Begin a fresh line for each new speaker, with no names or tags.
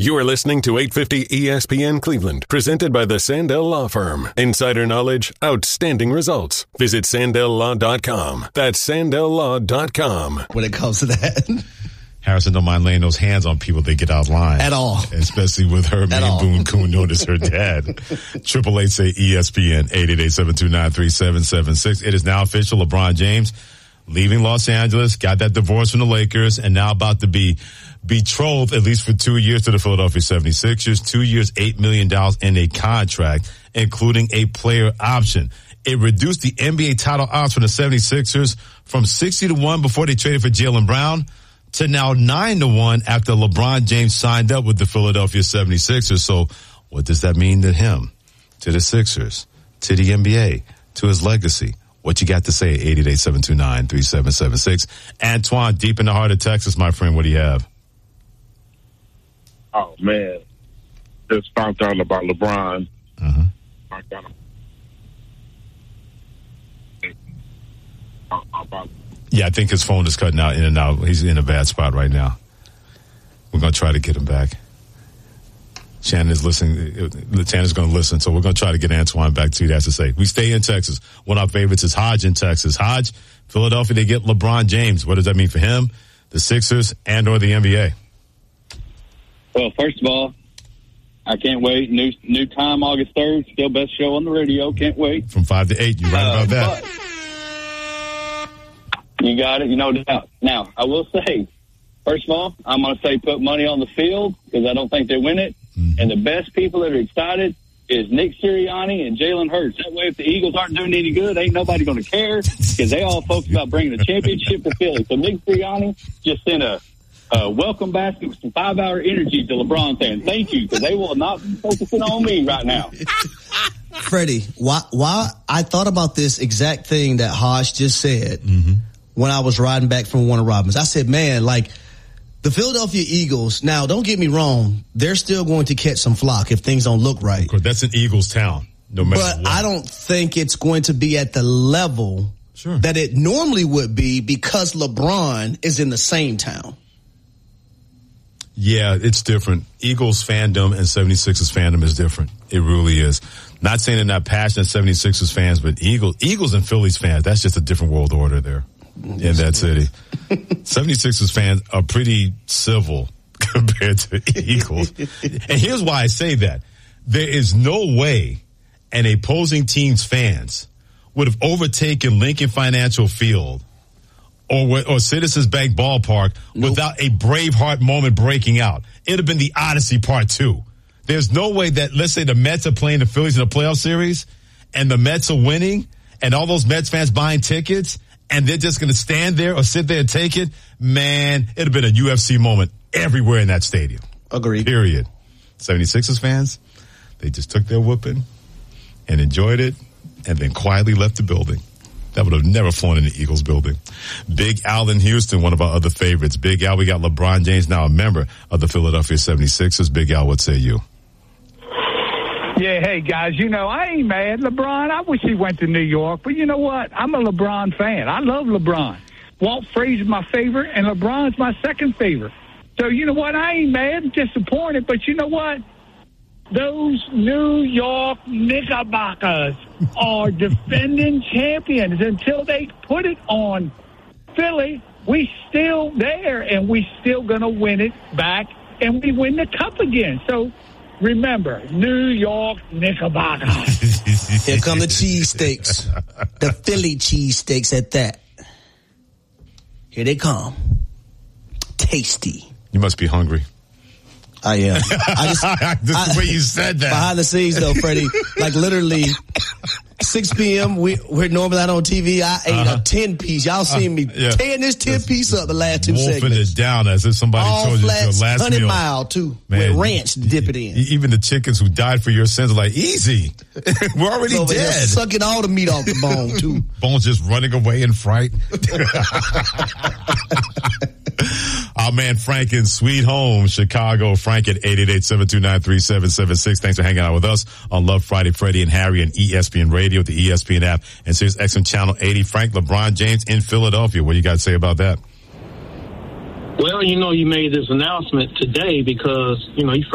You are listening to 850 ESPN Cleveland, presented by the Sandell Law Firm. Insider knowledge, outstanding results. Visit SandellLaw.com. That's SandellLaw.com.
When it comes to that.
Harrison don't mind laying those hands on people that get out of line.
At all.
Especially with her main Boone-Coon known as her dad. 888 say ESPN, 888-729-3776. It is now official. LeBron James leaving Los Angeles, got that divorce from the Lakers, and now about to be betrothed, at least for 2 years, to the Philadelphia 76ers. 2 years, $8 million in a contract, including a player option. It reduced the NBA title odds for the 76ers from 60-1 before they traded for Jaylen Brown to now 9-1 after LeBron James signed up with the Philadelphia 76ers. So what does that mean to him, to the Sixers, to the NBA, to his legacy? What you got to say, 888-729-3776. Antoine, deep in the heart of Texas, my friend, what do you have?
Oh, man. Just found out about LeBron.
Yeah, I think his phone is cutting out in and out. He's in a bad spot right now. We're going to try to get him back. Shannon is listening. Shannon's going to listen, so we're going to try to get Antoine back to you. That's to say. We stay in Texas. One of our favorites is Hodge in Texas. Hodge, Philadelphia, they get LeBron James. What does that mean for him, the Sixers, and or the NBA?
Well, first of all, I can't wait. New time, August 3rd. Still best show on the radio. Can't wait.
From 5 to 8. You're right about that.
You got it. You no doubt. Now, I will say, first of all, I'm going to say put money on the field because I don't think they win it. Mm-hmm. And the best people that are excited is Nick Sirianni and Jalen Hurts. That way, if the Eagles aren't doing any good, ain't nobody going to care because they all focused about bringing a championship to Philly. So Nick Sirianni just sent a welcome basket with some 5-hour energy to LeBron saying thank you because they will not be focusing on me right now.
Freddie, why I thought about this exact thing that Hodge just said when I was riding back from Warner Robins. I said, man, like the Philadelphia Eagles, now don't get me wrong, they're still going to catch some flock if things don't look right.
Of course, that's an Eagles town, no matter what.
But I don't think it's going to be at the level that it normally would be because LeBron is in the same town.
Yeah, it's different. Eagles fandom and 76ers fandom is different. It really is. Not saying they're not passionate 76ers fans, but Eagles and Phillies fans, that's just a different world order there in that city. 76ers fans are pretty civil compared to Eagles. And here's why I say that. There is no way an opposing team's fans would have overtaken Lincoln Financial Field or Citizens Bank Ballpark without a Braveheart moment breaking out. It would have been the Odyssey Part 2. There's no way that, let's say the Mets are playing the Phillies in a playoff series and the Mets are winning and all those Mets fans buying tickets and they're just going to stand there or sit there and take it. Man, it would have been a UFC moment everywhere in that stadium.
Agreed.
Period. 76ers fans, they just took their whooping and enjoyed it and then quietly left the building. That would have never flown in the Eagles building. Big Al in Houston, one of our other favorites. Big Al, we got LeBron James, now a member of the Philadelphia 76ers. Big Al, what say you?
Yeah, hey, guys, I ain't mad. LeBron, I wish he went to New York. But you know what? I'm a LeBron fan. I love LeBron. Walt Frazier my favorite, and LeBron's my second favorite. So you know what? I ain't mad. I'm disappointed. But you know what? Those New York Knickerbockers are defending champions. Until they put it on Philly, we still there, and we still going to win it back, and we win the cup again. So remember, New York Knickerbockers.
Here come the cheesesteaks. The Philly cheesesteaks at that. Here they come. Tasty.
You must be hungry.
I am.
The way you said that.
Behind the scenes, though, Freddie, like literally 6 p.m., we're normally out on TV. I ate a 10-piece. Y'all seen me tearing this 10-piece up the last 2 seconds.
Wolfing it down as if somebody told you it's your last
100
meal.
mile, too, with ranch to dip it in.
Even the chickens who died for your sins are like, easy. We're already dead.
Sucking all the meat off the bone, too.
Bones just running away in fright. Our man Frank in Sweet Home, Chicago. Frank at 888-729-3776. Thanks for hanging out with us on Love Friday, Freddie and Harry and ESPN Radio, the ESPN app, and Sirius XM Channel 80. Frank, LeBron James in Philadelphia. What do you got to say about that?
Well, you made this announcement today because, he